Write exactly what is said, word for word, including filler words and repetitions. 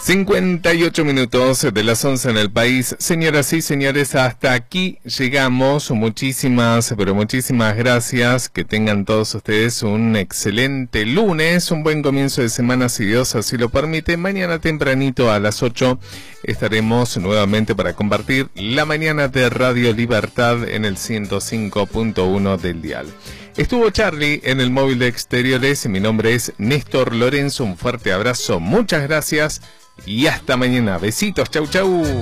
cincuenta y ocho minutos de las once en el país. Señoras y señores, hasta aquí llegamos. Muchísimas, pero muchísimas gracias. Que tengan todos ustedes un excelente lunes, un buen comienzo de semana, si Dios así lo permite. Mañana tempranito a las ocho estaremos nuevamente para compartir la mañana de Radio Libertad en el ciento cinco punto uno del dial. Estuvo Charlie en el móvil de exteriores. Mi nombre es Néstor Lorenzo. Un fuerte abrazo, muchas gracias y hasta mañana. Besitos, chau chau.